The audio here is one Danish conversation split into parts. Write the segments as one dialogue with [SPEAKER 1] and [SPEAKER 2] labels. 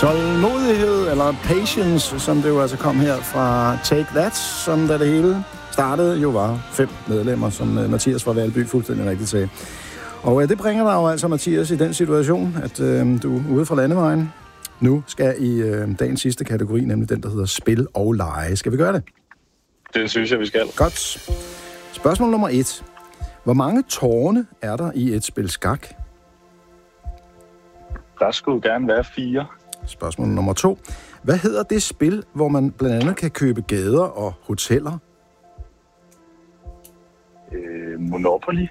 [SPEAKER 1] Tålmodighed, eller patience, som det jo altså kom her fra Take That, som da det hele startede, jo var 5 medlemmer, som Mathias fra Valby fuldstændig rigtigt sagde. Og det bringer dig jo altså, Mathias, i den situation, at du er ude fra landevejen. Nu skal i dagens sidste kategori, nemlig den, der hedder spil og lege. Skal vi gøre det?
[SPEAKER 2] Det synes jeg, vi skal.
[SPEAKER 1] Godt. Spørgsmål nummer 1. Hvor mange tårne er der i et spil skak?
[SPEAKER 2] Der skulle gerne være 4.
[SPEAKER 1] Spørgsmål nummer 2. Hvad hedder det spil, hvor man blandt andet kan købe gader og hoteller?
[SPEAKER 2] Monopoly.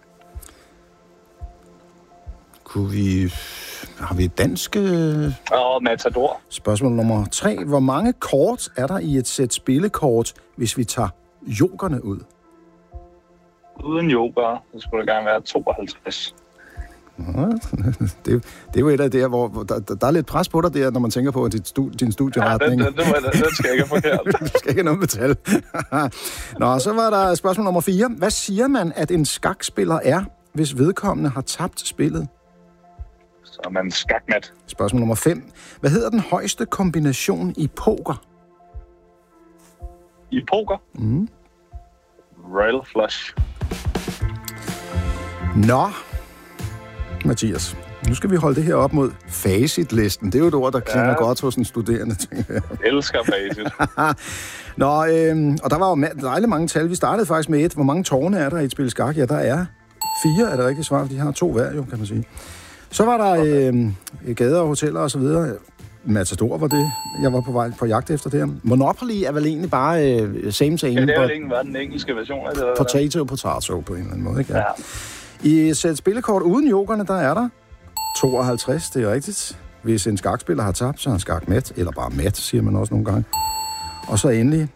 [SPEAKER 1] Har vi dansk?
[SPEAKER 2] Matador.
[SPEAKER 1] Spørgsmål nummer 3. Hvor mange kort er der i et sæt spillekort, hvis vi tager jokerne ud?
[SPEAKER 2] Uden joker, så skulle der gerne være 52.
[SPEAKER 1] Det er jo et af det, hvor der er lidt pres på dig der, når man tænker på din studieretning.
[SPEAKER 2] Ja, den skal ikke have forkert.
[SPEAKER 1] Du skal ikke have noget metal. Nå, så var der spørgsmål nummer 4. Hvad siger man, at en skakspiller er, hvis vedkommende har tabt spillet?
[SPEAKER 2] Så er man skakmat.
[SPEAKER 1] Spørgsmål nummer 5. Hvad hedder den højeste kombination i poker?
[SPEAKER 2] I poker? Royal flush.
[SPEAKER 1] Nå, Mathias, nu skal vi holde det her op mod facitlisten. Det er jo et ord, der klinger godt hos en studerende, tænker jeg.
[SPEAKER 2] Elsker facit.
[SPEAKER 1] Nå, og der var jo dejligt mange tal. Vi startede faktisk med 1. Hvor mange tårne er der i et spil skak? Ja, der er 4, er det rigtigt svar. De har 2 hver, jo, kan man sige. Så var der gader og hoteller og så videre. Matador var det. Jeg var på vej på jagt efter det her. Monopoly er vel egentlig bare same.
[SPEAKER 2] Ja, det er vel egentlig den engelske version af det.
[SPEAKER 1] Potato på en eller anden måde, ikke?
[SPEAKER 2] Ja.
[SPEAKER 1] I et sæt spillekort uden jokerne, der er der 52, det er rigtigt. Hvis en skakspiller har tabt, så er han skakmat, eller bare mat, siger man også nogle gange. Og så endelig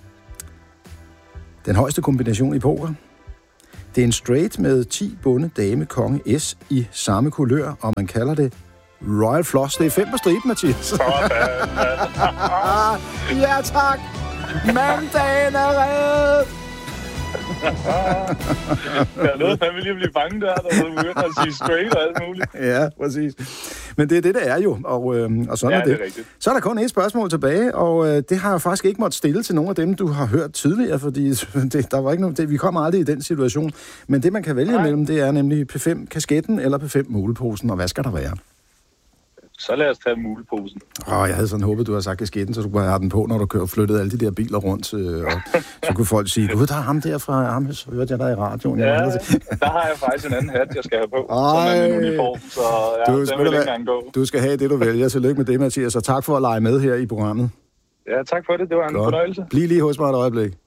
[SPEAKER 1] den højeste kombination i poker. Det er en straight med 10 bunde, dame, konge, S i samme kulør, og man kalder det Royal Flush. Det er 5 på striben, Mathias. Ja, tak. Mandagen er reddet.
[SPEAKER 2] Jeg nåede fandme lige at blive bange der begynder at sige straight og alt muligt.
[SPEAKER 1] Ja, præcis. Men det er det, der er jo, og sådan
[SPEAKER 2] ja,
[SPEAKER 1] er det.
[SPEAKER 2] Det er rigtigt.
[SPEAKER 1] Så er der kun et spørgsmål tilbage, og det har jeg faktisk ikke måttet stille til nogle af dem, du har hørt tidligere, fordi der var ikke noget, vi kommer aldrig i den situation. Men det, man kan vælge imellem, det er nemlig P5-kasketten eller P5-muleposen, og hvad skal der være?
[SPEAKER 2] Så lad os tage muleposen.
[SPEAKER 1] Jeg havde sådan håbet, du havde sagt kasketten, så du kunne have den på, når du flyttede alle de der biler rundt. Og så kunne folk sige, gud, der er ham der fra Armes, hørte jeg der i radioen.
[SPEAKER 2] Ja, der har jeg faktisk en anden hat, jeg skal have på, som er min uniform, så den vil ikke engang gå.
[SPEAKER 1] Du skal have det, du vælger. Tillykke med det, Mathias, og tak for at lege med her i programmet.
[SPEAKER 2] Ja, tak for det. Det var en fornøjelse.
[SPEAKER 1] Bliv lige hos mig et øjeblik.